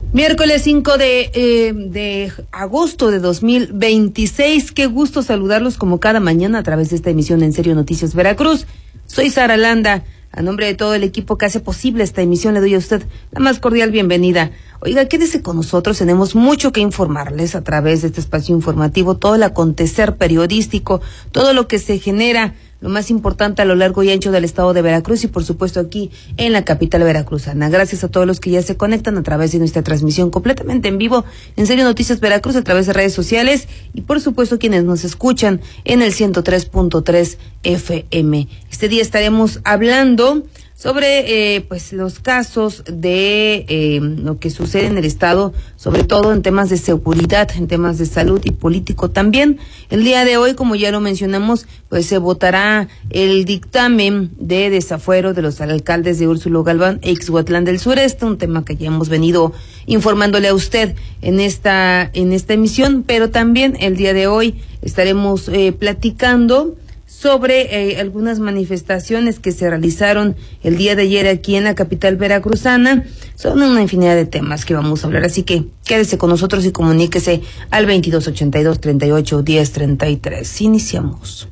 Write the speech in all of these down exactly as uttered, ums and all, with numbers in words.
Miércoles cinco de, eh, de agosto de dos mil veintiséis. Qué gusto saludarlos como cada mañana a través de esta emisión En Serio Noticias Veracruz. Soy Sara Landa. A nombre de todo el equipo que hace posible esta emisión, le doy a usted la más cordial bienvenida. Oiga, quédese con nosotros, tenemos mucho que informarles a través de este espacio informativo, todo el acontecer periodístico, todo lo que se genera, lo más importante a lo largo y ancho del estado de Veracruz y por supuesto aquí en la capital veracruzana. Gracias a todos los que ya se conectan a través de nuestra transmisión completamente en vivo, En Serio Noticias Veracruz, a través de redes sociales y por supuesto quienes nos escuchan en el ciento tres punto tres F M. Este día estaremos hablando sobre eh, pues los casos de eh, lo que sucede en el estado, sobre todo en temas de seguridad, en temas de salud y político también. El día de hoy, como ya lo mencionamos, pues se votará el dictamen de desafuero de los alcaldes de Úrsulo Galván e Ixhuatlán del Sureste, un tema que ya hemos venido informándole a usted en esta en esta emisión, pero también el día de hoy estaremos eh, platicando sobre eh, algunas manifestaciones que se realizaron el día de ayer aquí en la capital veracruzana. Son una infinidad de temas que vamos a hablar, así que quédese con nosotros y comuníquese al veintidós ochenta y dos, treinta y ocho, diez, treinta y tres. Iniciamos.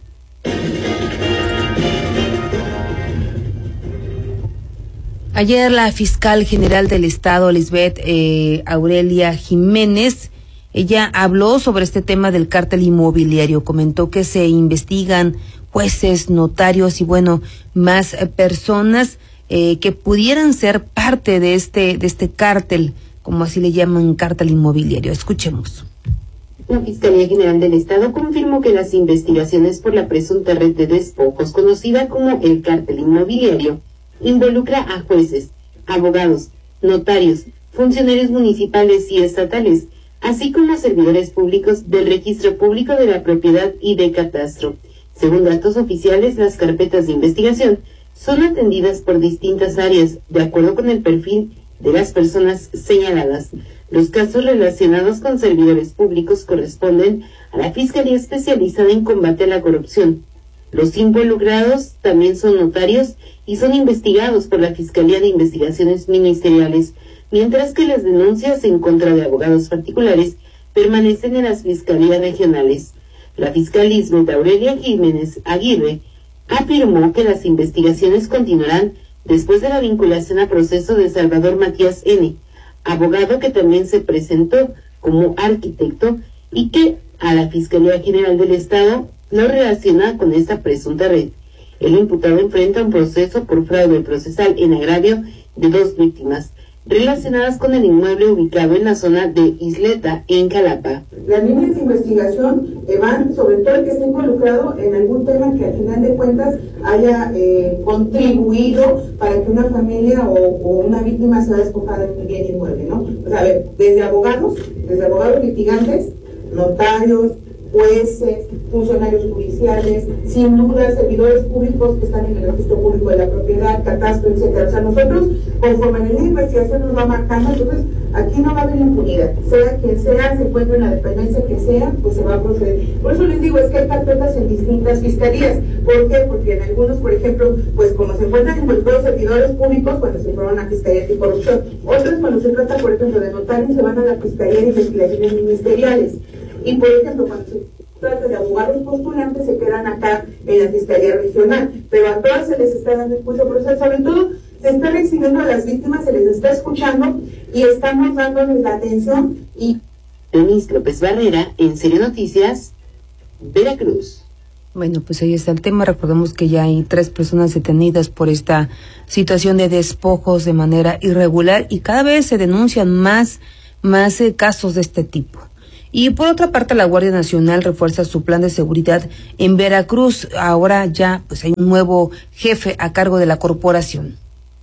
Ayer la fiscal general del estado, Lisbeth eh, Aurelia Jiménez, ella habló sobre este tema del cártel inmobiliario, comentó que se investigan jueces, notarios y bueno, más eh, personas eh, que pudieran ser parte de este de este cártel, como así le llaman, cártel inmobiliario. Escuchemos. La Fiscalía General del Estado confirmó que las investigaciones por la presunta red de despojos, conocida como el cártel inmobiliario, involucra a jueces, abogados, notarios, funcionarios municipales y estatales, así como servidores públicos del Registro Público de la Propiedad y de Catastro. Según datos oficiales, las carpetas de investigación son atendidas por distintas áreas, de acuerdo con el perfil de las personas señaladas. Los casos relacionados con servidores públicos corresponden a la Fiscalía Especializada en Combate a la Corrupción. Los involucrados también son notarios y son investigados por la Fiscalía de Investigaciones Ministeriales, mientras que las denuncias en contra de abogados particulares permanecen en las fiscalías regionales. La fiscal Lisbeth Aurelia Jiménez Aguirre afirmó que las investigaciones continuarán después de la vinculación a proceso de Salvador Matías N., abogado que también se presentó como arquitecto y que a la Fiscalía General del Estado lo relaciona con esta presunta red. El imputado enfrenta un proceso por fraude procesal en agravio de dos víctimas relacionadas con el inmueble ubicado en la zona de Isleta, en Jalapa. Las líneas de investigación eh, van sobre todo el que esté involucrado en algún tema que al final de cuentas haya eh, contribuido para que una familia o, o una víctima sea despojada de un bien inmueble, ¿no? O sea, a ver, desde abogados, desde abogados litigantes, notarios, jueces, funcionarios judiciales, sin duda servidores públicos que están en el registro público de la propiedad, catastro, etcétera. O sea, nosotros, conforme la línea de investigación nos va marcando, entonces aquí no va a haber impunidad. Sea quien sea, se encuentre en la dependencia que sea, pues se va a proceder. Por eso les digo, es que hay carpetas en distintas fiscalías. ¿Por qué? Porque en algunos, por ejemplo, pues como se encuentran involucrados servidores públicos, cuando se fueron a Fiscalía Anticorrupción. Otros, cuando se trata, por ejemplo, de notarios, se van a la Fiscalía de Investigaciones Ministeriales. Y por ejemplo, cuando se trata de abogados postulantes, se quedan acá en la Fiscalía Regional, pero a todas se les está dando el juicio procesal, sobre todo se está recibiendo a las víctimas, se les está escuchando y estamos dándoles la atención. Y Denise López Barrera, En Serio Noticias, Veracruz. Bueno, pues ahí está el tema. Recordemos que ya hay tres personas detenidas por esta situación de despojos de manera irregular y cada vez se denuncian más, más eh, casos de este tipo. Y por otra parte, la Guardia Nacional refuerza su plan de seguridad en Veracruz. Ahora ya pues hay un nuevo jefe a cargo de la corporación.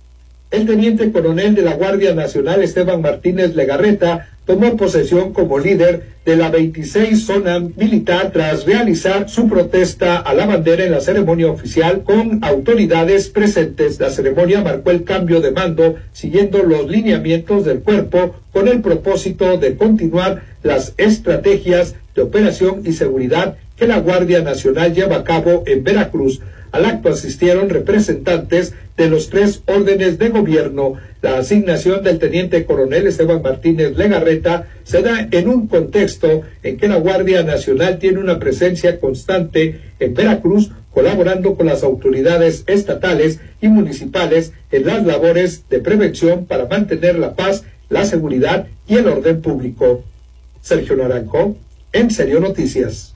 El teniente coronel de la Guardia Nacional, Esteban Martínez Legarreta, tomó posesión como líder de la veintiséis Zona Militar tras realizar su protesta a la bandera en la ceremonia oficial con autoridades presentes. La ceremonia marcó el cambio de mando siguiendo los lineamientos del cuerpo con el propósito de continuar las estrategias de operación y seguridad que la Guardia Nacional lleva a cabo en Veracruz. Al acto asistieron representantes de los tres órdenes de gobierno. La asignación del teniente coronel Esteban Martínez Legarreta se da en un contexto en que la Guardia Nacional tiene una presencia constante en Veracruz, colaborando con las autoridades estatales y municipales en las labores de prevención para mantener la paz, la seguridad y el orden público. Sergio Naranjo, En Serio Noticias.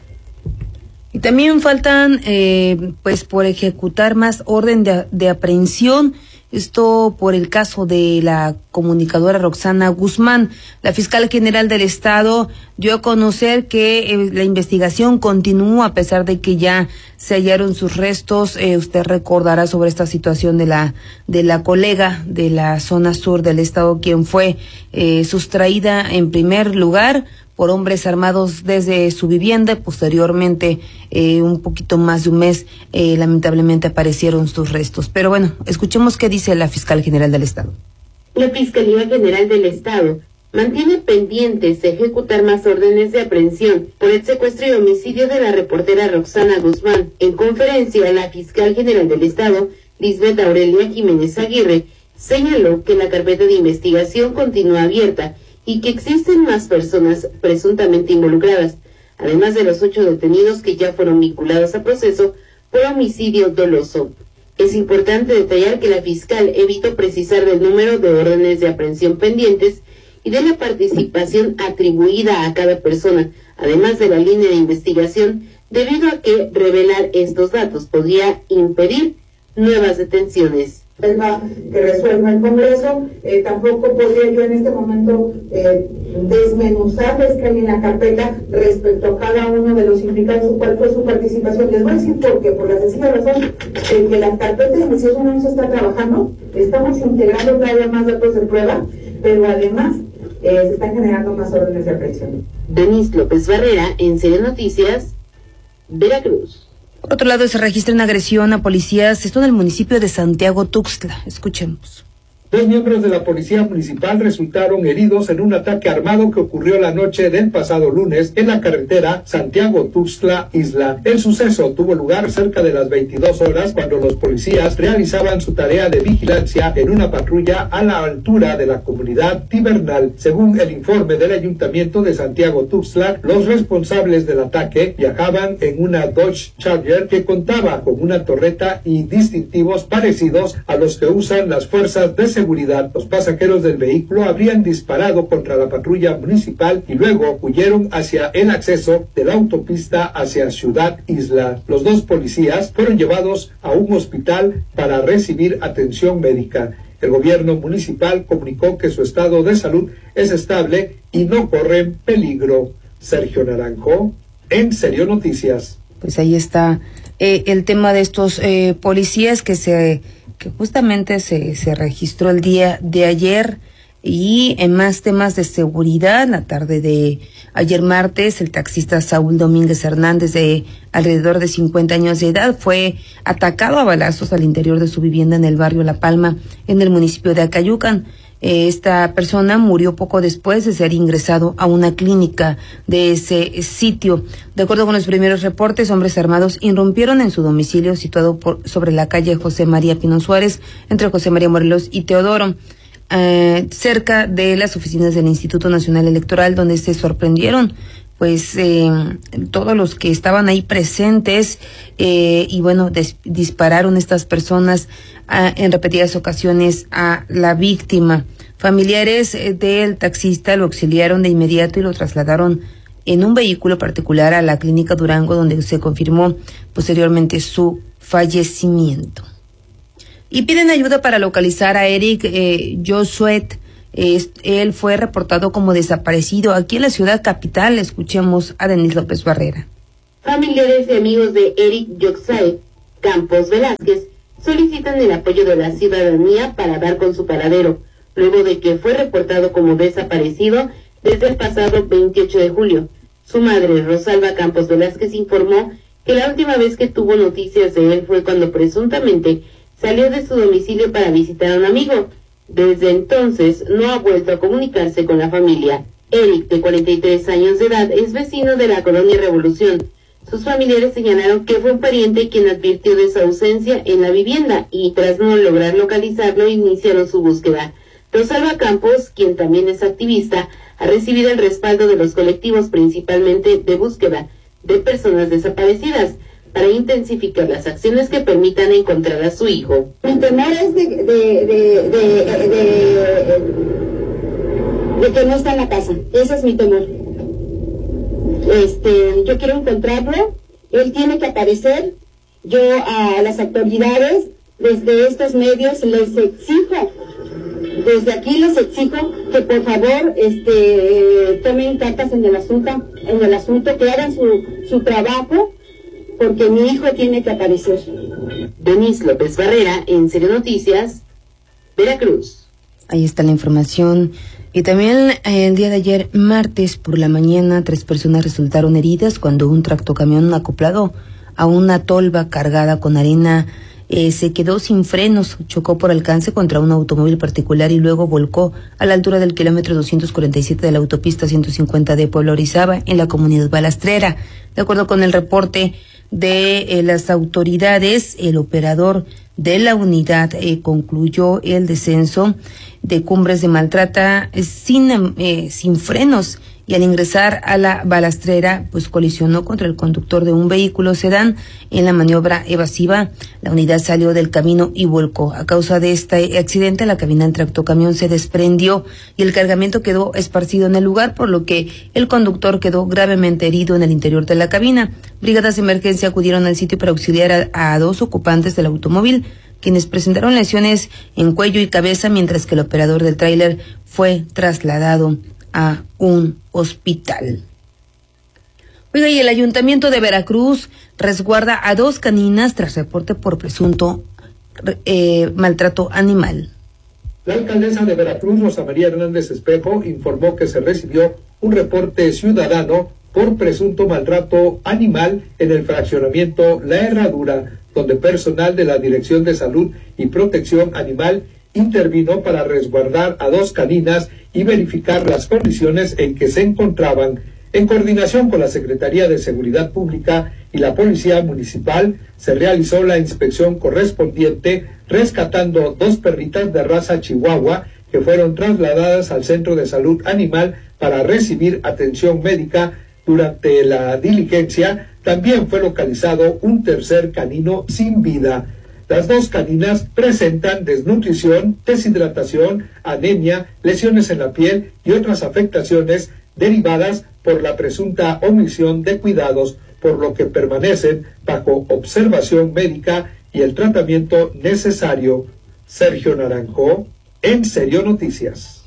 Y también faltan, eh, pues, por ejecutar más orden de, de aprehensión. Esto por el caso de la comunicadora Roxana Guzmán. La fiscal general del estado dio a conocer que eh, la investigación continúa a pesar de que ya se hallaron sus restos. Eh, usted recordará sobre esta situación de la de la colega de la zona sur del estado, quien fue eh, sustraída en primer lugar por hombres armados desde su vivienda. Posteriormente, eh, un poquito más de un mes, eh, lamentablemente aparecieron sus restos. Pero bueno, escuchemos qué dice la fiscal general del estado. La Fiscalía General del Estado mantiene pendientes de ejecutar más órdenes de aprehensión por el secuestro y homicidio de la reportera Roxana Guzmán. En conferencia, la fiscal general del Estado, Lisbeth Aurelia Jiménez Aguirre, señaló que la carpeta de investigación continúa abierta y que existen más personas presuntamente involucradas, además de los ocho detenidos que ya fueron vinculados a proceso por homicidio doloso. Es importante detallar que la fiscal evitó precisar del número de órdenes de aprehensión pendientes y de la participación atribuida a cada persona, además de la línea de investigación, debido a que revelar estos datos podría impedir nuevas detenciones. Tema que resuelva el Congreso, eh, tampoco podría yo en este momento eh, desmenuzar lo que hay en la carpeta respecto a cada uno de los implicados, cuál fue su participación. Les voy a decir por qué, por la sencilla razón de que la carpeta de investigación no se está trabajando, estamos integrando todavía más datos de prueba, pero además eh, se están generando más órdenes de aprehensión. Denise López Barrera, En Serio Noticias, Veracruz. Por otro lado, se registra una agresión a policías, esto en el municipio de Santiago Tuxtla. Escuchemos. Dos miembros de la policía municipal resultaron heridos en un ataque armado que ocurrió la noche del pasado lunes en la carretera Santiago-Tuxtla-Isla. El suceso tuvo lugar cerca de las veintidós horas cuando los policías realizaban su tarea de vigilancia en una patrulla a la altura de la comunidad Tibernal. Según el informe del Ayuntamiento de Santiago-Tuxtla, los responsables del ataque viajaban en una Dodge Charger que contaba con una torreta y distintivos parecidos a los que usan las fuerzas de seguridad. Los pasajeros del vehículo habrían disparado contra la patrulla municipal y luego huyeron hacia el acceso de la autopista hacia Ciudad Isla. Los dos policías fueron llevados a un hospital para recibir atención médica. El gobierno municipal comunicó que su estado de salud es estable y no corren peligro. Sergio Naranjo, En Serio Noticias. Pues ahí está eh, el tema de estos eh, policías que se que justamente se, se registró el día de ayer. Y en más temas de seguridad, la tarde de ayer martes, el taxista Saúl Domínguez Hernández, de alrededor de cincuenta años de edad, fue atacado a balazos al interior de su vivienda en el barrio La Palma, en el municipio de Acayucan. Esta persona murió poco después de ser ingresado a una clínica de ese sitio. De acuerdo con los primeros reportes, hombres armados irrumpieron en su domicilio situado por, sobre la calle José María Pino Suárez, entre José María Morelos y Teodoro, eh, cerca de las oficinas del Instituto Nacional Electoral, donde se sorprendieron pues eh, todos los que estaban ahí presentes eh, y bueno, des, dispararon estas personas a, en repetidas ocasiones a la víctima. Familiares eh, del taxista lo auxiliaron de inmediato y lo trasladaron en un vehículo particular a la clínica Durango, donde se confirmó posteriormente su fallecimiento. Y piden ayuda para localizar a Eric eh, Josuet. Él fue reportado como desaparecido aquí en la ciudad capital. Escuchemos a Denise López Barrera. Familiares y amigos de Eric Josuet Campos Velázquez solicitan el apoyo de la ciudadanía para dar con su paradero, luego de que fue reportado como desaparecido desde el pasado veintiocho de julio. Su madre, Rosalba Campos Velázquez, informó que la última vez que tuvo noticias de él fue cuando presuntamente salió de su domicilio para visitar a un amigo. Desde entonces no ha vuelto a comunicarse con la familia. Eric, de cuarenta y tres años de edad, es vecino de la colonia Revolución. Sus familiares señalaron que fue un pariente quien advirtió de su ausencia en la vivienda y tras no lograr localizarlo iniciaron su búsqueda. Rosalba Campos, quien también es activista, ha recibido el respaldo de los colectivos principalmente de búsqueda de personas desaparecidas para intensificar las acciones que permitan encontrar a su hijo. Mi temor es de, de, de, de, de, de, de que no está en la casa. Ese es mi temor. Este, yo quiero encontrarlo. Él tiene que aparecer. Yo a las autoridades, desde estos medios, les exijo, desde aquí les exijo que por favor este, tomen cartas en el asunto, en el asunto, que hagan su, su trabajo, porque mi hijo tiene que aparecer. Denise López Barrera, en Serio Noticias, Veracruz. Ahí está la información. Y también el día de ayer, martes por la mañana, tres personas resultaron heridas cuando un tractocamión acoplado a una tolva cargada con arena eh, se quedó sin frenos, chocó por alcance contra un automóvil particular y luego volcó a la altura del kilómetro doscientos cuarenta y siete de la autopista ciento cincuenta de Puebla Orizaba, en la comunidad balastrera. De acuerdo con el reporte de eh, las autoridades, el operador de la unidad eh, concluyó el descenso de Cumbres de Maltrata eh, sin, eh, sin frenos, y al ingresar a la balastrera pues colisionó contra el conductor de un vehículo sedán. En la maniobra evasiva, la unidad salió del camino y volcó. A causa de este accidente, la cabina del tractocamión se desprendió y el cargamento quedó esparcido en el lugar, por lo que el conductor quedó gravemente herido en el interior de la cabina. Brigadas de emergencia acudieron al sitio para auxiliar a, a dos ocupantes del automóvil, quienes presentaron lesiones en cuello y cabeza, mientras que el operador del tráiler fue trasladado a un hospital. Oiga, y el Ayuntamiento de Veracruz resguarda a dos caninas tras reporte por presunto eh, maltrato animal. La alcaldesa de Veracruz, Rosa María Hernández Espejo, informó que se recibió un reporte ciudadano por presunto maltrato animal en el fraccionamiento La Herradura, donde personal de la Dirección de Salud y Protección Animal intervino para resguardar a dos caninas y verificar las condiciones en que se encontraban. En coordinación con la Secretaría de Seguridad Pública y la Policía Municipal, se realizó la inspección correspondiente, rescatando dos perritas de raza Chihuahua que fueron trasladadas al Centro de Salud Animal para recibir atención médica. Durante la diligencia también fue localizado un tercer canino sin vida. Las dos caninas presentan desnutrición, deshidratación, anemia, lesiones en la piel y otras afectaciones derivadas por la presunta omisión de cuidados, por lo que permanecen bajo observación médica y el tratamiento necesario. Sergio Naranjo, en Serio Noticias.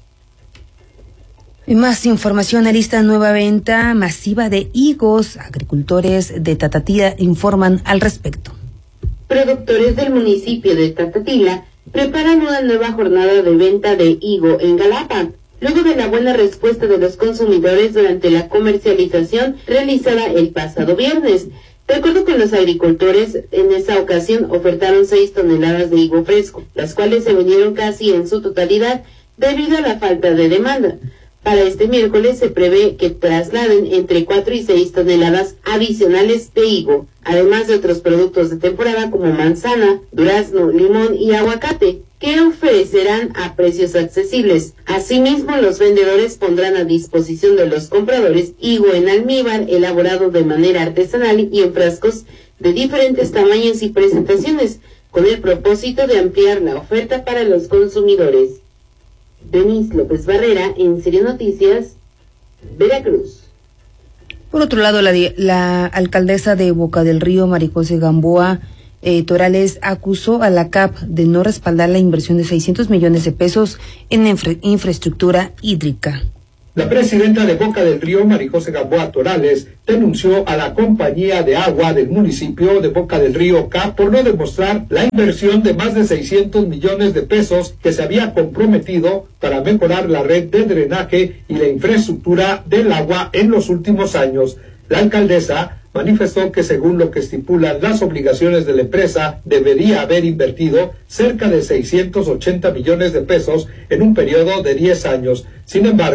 Y más información, a lista nueva venta masiva de higos. Agricultores de Tatatila informan al respecto. Productores del municipio de Tatatila preparan una nueva jornada de venta de higo en Galapa, luego de la buena respuesta de los consumidores durante la comercialización realizada el pasado viernes. De acuerdo con los agricultores, en esa ocasión ofertaron seis toneladas de higo fresco, las cuales se vendieron casi en su totalidad debido a la falta de demanda. Para este miércoles se prevé que trasladen entre cuatro y seis toneladas adicionales de higo, además de otros productos de temporada como manzana, durazno, limón y aguacate, que ofrecerán a precios accesibles. Asimismo, los vendedores pondrán a disposición de los compradores higo en almíbar elaborado de manera artesanal y en frascos de diferentes tamaños y presentaciones, con el propósito de ampliar la oferta para los consumidores. Denise López Barrera, en Serio Noticias, Veracruz. Por otro lado, la, la alcaldesa de Boca del Río, María José Gamboa eh, Torales, acusó a la C A P de no respaldar la inversión de seiscientos millones de pesos en infra, infraestructura hídrica. La presidenta de Boca del Río, María José Gamboa Torales, denunció a la compañía de agua del municipio de Boca del Río, C A P, por no demostrar la inversión de más de seiscientos millones de pesos que se había comprometido para mejorar la red de drenaje y la infraestructura del agua en los últimos años. La alcaldesa manifestó que según lo que estipulan las obligaciones de la empresa, debería haber invertido cerca de seiscientos ochenta millones de pesos en un periodo de diez años. Sin embargo,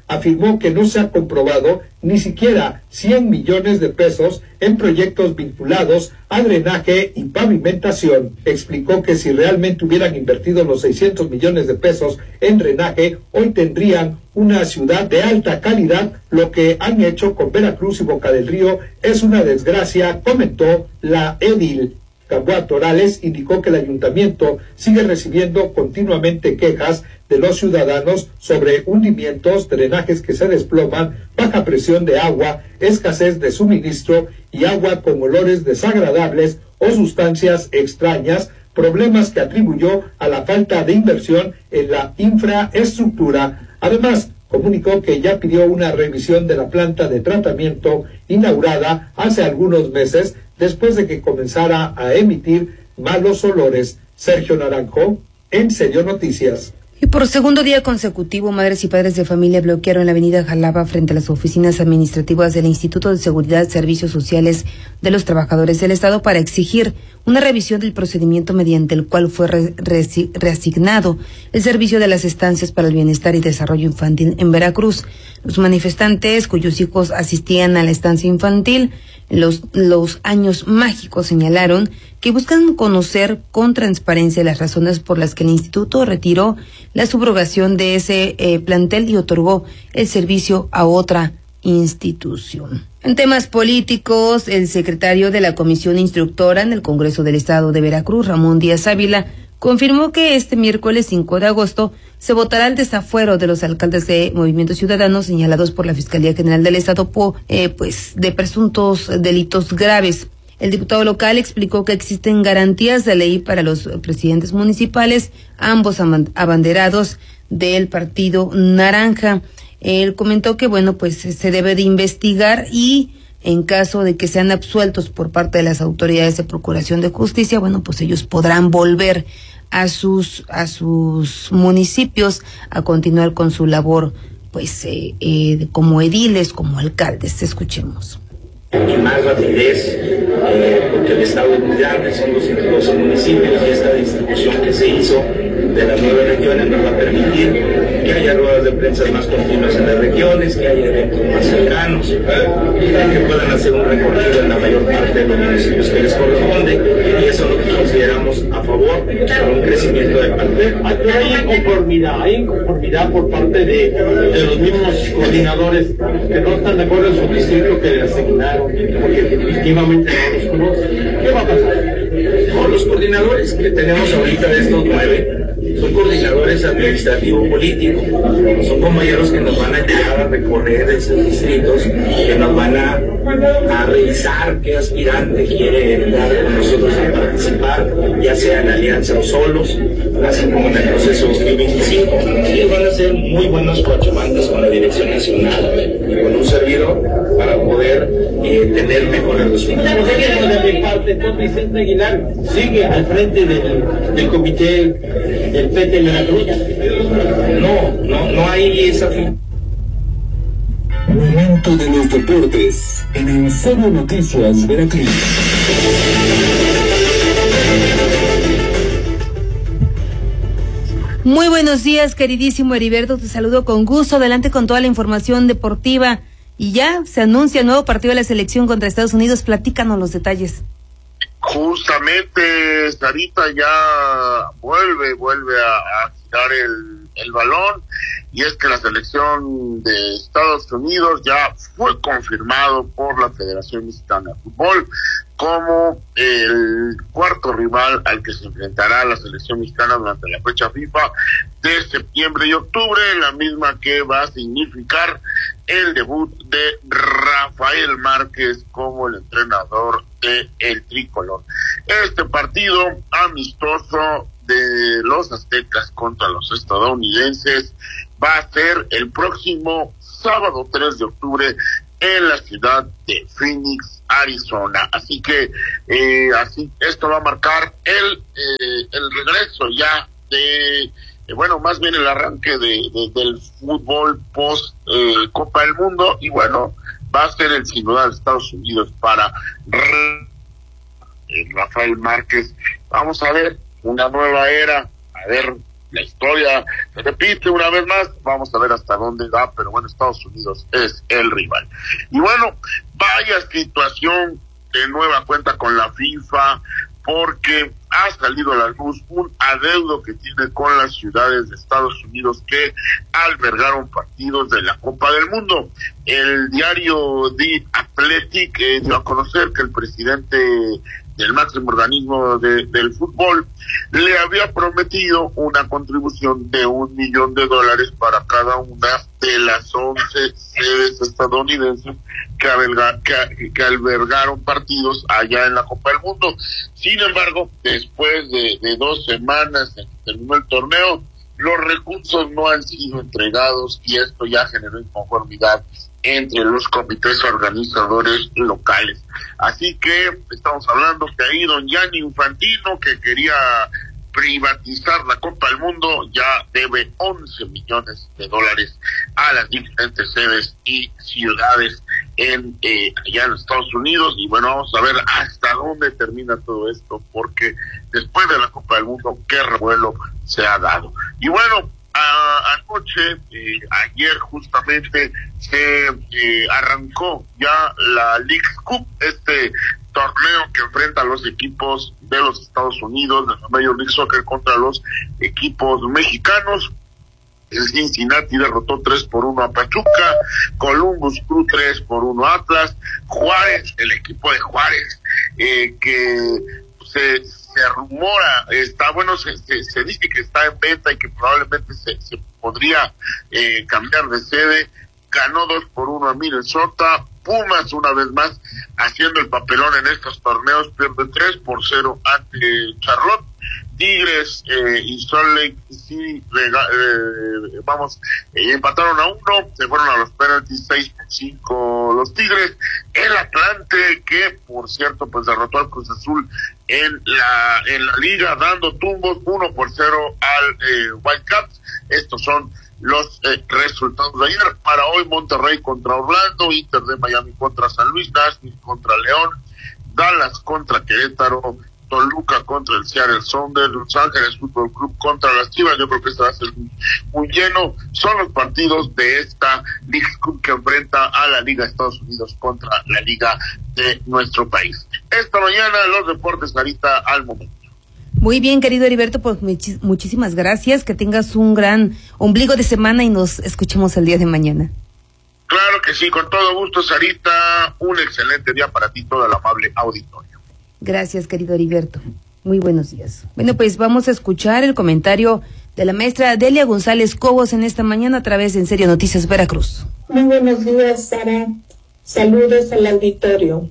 afirmó que no se ha comprobado ni siquiera cien millones de pesos en proyectos vinculados a drenaje y pavimentación. Explicó que si realmente hubieran invertido los seiscientos millones de pesos en drenaje, hoy tendrían una ciudad de alta calidad. Lo que han hecho con Veracruz y Boca del Río es una desgracia, comentó la edil. Gamboa Torales indicó que el ayuntamiento sigue recibiendo continuamente quejas de los ciudadanos sobre hundimientos, drenajes que se desploman, baja presión de agua, escasez de suministro y agua con olores desagradables o sustancias extrañas, problemas que atribuyó a la falta de inversión en la infraestructura. Además, comunicó que ya pidió una revisión de la planta de tratamiento inaugurada hace algunos meses después de que comenzara a emitir malos olores. Sergio Naranjo, En Serio Noticias. Y por segundo día consecutivo, madres y padres de familia bloquearon la avenida Jalapa frente a las oficinas administrativas del Instituto de Seguridad y Servicios Sociales de los Trabajadores del Estado para exigir una revisión del procedimiento mediante el cual fue re re reasignado el servicio de las estancias para el bienestar y desarrollo infantil en Veracruz. Los manifestantes, cuyos hijos asistían a la estancia infantil en los, los años mágicos, señalaron que buscan conocer con transparencia las razones por las que el instituto retiró la subrogación de ese eh, plantel y otorgó el servicio a otra institución. En temas políticos, el secretario de la Comisión Instructora en el Congreso del Estado de Veracruz, Ramón Díaz Ávila, confirmó que este miércoles cinco de agosto se votará el desafuero de los alcaldes de Movimiento Ciudadano señalados por la Fiscalía General del Estado por, eh, pues, de presuntos delitos graves. El diputado local explicó que existen garantías de ley para los presidentes municipales, ambos abanderados del Partido Naranja. Él comentó que, bueno, pues se debe de investigar y en caso de que sean absueltos por parte de las autoridades de Procuración de Justicia, bueno, pues ellos podrán volver a sus a sus municipios a continuar con su labor, pues eh, eh, como ediles, como alcaldes. Escuchemos. Y más rapidez, eh, porque el estado es muy grande, son doscientos doce municipios y esta distribución que se hizo de las nueve regiones nos va a permitir que haya ruedas de prensa más continuas en las regiones, que haya eventos más cercanos, que puedan hacer un recorrido en la mayor parte de los municipios que les corresponde, y eso es lo que consideramos a favor con un crecimiento de parte. Hay inconformidad, hay inconformidad por parte de, de los mismos coordinadores que no están de acuerdo en su distrito que les asignaron, porque definitivamente no los conocen. ¿Qué va a pasar? Con los coordinadores que tenemos ahorita de estos nueve, son coordinadores administrativo-políticos, son compañeros que nos van a ayudar a recorrer esos distritos, que nos van a, a revisar qué aspirante quiere entrar con nosotros a participar, ya sea en alianza o solos, así como en el proceso dos mil veinticinco. Ellos van a ser muy buenos coachumantes con la Dirección Nacional y con un servidor para poder eh, tener mejores resultados. De mi parte, entonces Vicente Aguilar sigue al frente del, del comité del P T en Veracruz. No, no, no hay esa fin. Momento de los deportes en En Serio Noticias Veracruz. Muy buenos días, queridísimo Heriberto, te saludo con gusto, adelante con toda la información deportiva. Y ya se anuncia el nuevo partido de la selección contra Estados Unidos, platícanos los detalles. Justamente, Sarita ya vuelve, vuelve a, a girar el, el balón, y es que la selección de Estados Unidos ya fue confirmado por la Federación Mexicana de Fútbol como el cuarto rival al que se enfrentará la selección mexicana durante la fecha FIFA de septiembre y octubre, la misma que va a significar el debut de Rafael Márquez como el entrenador de el tricolor. Este partido amistoso de los aztecas contra los estadounidenses va a ser el próximo sábado tres de octubre en la ciudad de Phoenix, Arizona. Así que eh, así esto va a marcar el eh, el regreso ya de eh, bueno, más bien el arranque de, de del fútbol post eh, Copa del Mundo, y bueno, va a ser el sin duda de Estados Unidos para re- eh, Rafael Márquez. Vamos a ver una nueva era, a ver la historia se repite una vez más, vamos a ver hasta dónde va, pero bueno, Estados Unidos es el rival. Y bueno, vaya situación de nueva cuenta con la FIFA, porque ha salido a la luz un adeudo que tiene con las ciudades de Estados Unidos que albergaron partidos de la Copa del Mundo. El diario The Athletic eh, dio a conocer que el presidente del máximo organismo de, del fútbol le había prometido una contribución de un millón de dólares para cada una de las once sedes estadounidenses que, alberga, que, que albergaron partidos allá en la Copa del Mundo. Sin embargo, después de, de dos semanas en que terminó el torneo, los recursos no han sido entregados y esto ya generó inconformidad entre los comités organizadores locales. Así que estamos hablando que ahí don Gianni Infantino, que quería privatizar la Copa del Mundo, ya debe once millones de dólares a las diferentes sedes y ciudades en eh, allá en Estados Unidos. Y bueno, vamos a ver hasta dónde termina todo esto, porque después de la Copa del Mundo, qué revuelo se ha dado. Y bueno, a, anoche, eh, ayer justamente, se eh, arrancó ya la Leagues Cup, este torneo que enfrenta a los equipos de los Estados Unidos, de la Major League Soccer, contra los equipos mexicanos. El Cincinnati derrotó tres por uno a Pachuca, Columbus Crew tres por uno a Atlas, Juárez, el equipo de Juárez, eh, que se, se rumora, está bueno, se, se, se dice que está en venta y que probablemente se, se podría eh, cambiar de sede, ganó dos por uno a Minnesota. Pumas, una vez más, haciendo el papelón en estos torneos, pierde tres por cero ante Charlotte. Tigres eh, y Salt Lake City, eh, vamos, eh, empataron a uno, se fueron a los penaltis, seis por cinco los Tigres. El Atlante, que por cierto, pues derrotó al Cruz Azul en la en la liga, dando tumbos, uno por cero al eh, Whitecaps. Estos son los eh, resultados de ayer. Para hoy, Monterrey contra Orlando, Inter de Miami contra San Luis, Nashville contra León, Dallas contra Querétaro, Toluca contra el Seattle Sounders, Los Ángeles Fútbol Club contra las Chivas. Yo creo que este va a ser muy lleno. Son los partidos de esta League Cup que enfrenta a la Liga de Estados Unidos contra la Liga de nuestro país. Esta mañana los deportes ahorita al momento. Muy bien, querido Heriberto, pues muchis- muchísimas gracias, que tengas un gran ombligo de semana y nos escuchemos el día de mañana. Claro que sí, con todo gusto, Sarita, un excelente día para ti, todo el amable auditorio. Gracias, querido Heriberto. Muy buenos días. Bueno, pues vamos a escuchar el comentario de la maestra Delia González Cobos en esta mañana a través de En Serio Noticias Veracruz. Muy buenos días, Sara. Saludos al auditorio.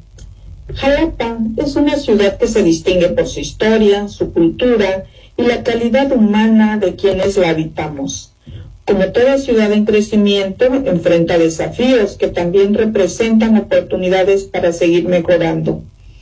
Jalapa es una ciudad que se distingue por su historia, su cultura y la calidad humana de quienes la habitamos. Como toda ciudad en crecimiento, enfrenta desafíos que también representan oportunidades para seguir mejorando.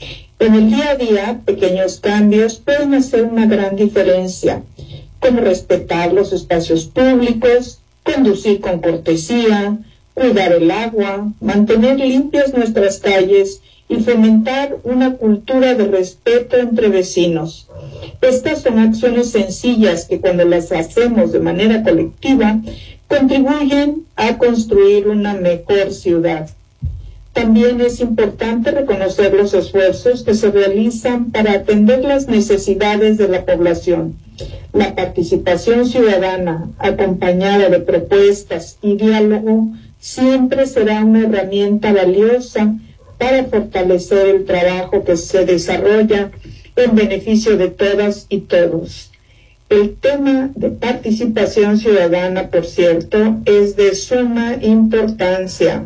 En el día a día, pequeños cambios pueden hacer una gran diferencia, como respetar los espacios públicos, conducir con cortesía, cuidar el agua, mantener limpias nuestras calles y fomentar una cultura de respeto entre vecinos. Estas son acciones sencillas que, cuando las hacemos de manera colectiva, contribuyen a construir una mejor ciudad. También es importante reconocer los esfuerzos que se realizan para atender las necesidades de la población. La participación ciudadana, acompañada de propuestas y diálogo, siempre será una herramienta valiosa para fortalecer el trabajo que se desarrolla en beneficio de todas y todos. El tema de participación ciudadana, por cierto, es de suma importancia.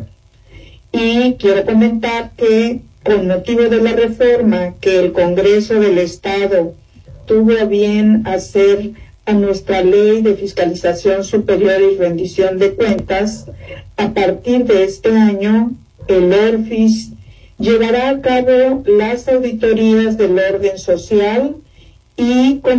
Y quiero comentar que, con motivo de la reforma que el Congreso del Estado tuvo a bien hacer a nuestra Ley de Fiscalización Superior y Rendición de Cuentas, a partir de este año, el ORFIS llevará a cabo las auditorías del orden social y con